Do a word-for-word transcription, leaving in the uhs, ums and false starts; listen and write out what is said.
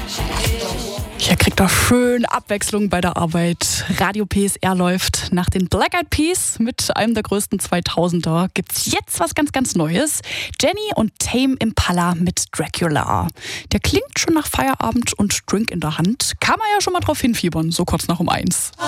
Hier kriegt er schön Abwechslung bei der Arbeit. Radio P S R läuft. Nach den Black Eyed Peas mit einem der größten zweitausender gibt's jetzt was ganz, ganz Neues. Jenny und Tame Impala mit Dracula. Der klingt schon nach Feierabend und Drink in der Hand. Kann man ja schon mal drauf hinfiebern, so kurz nach um eins.